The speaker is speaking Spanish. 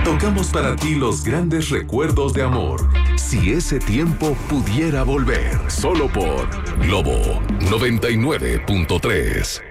tocamos para ti los grandes recuerdos de amor. Si ese tiempo pudiera volver, solo por Globo 99.3.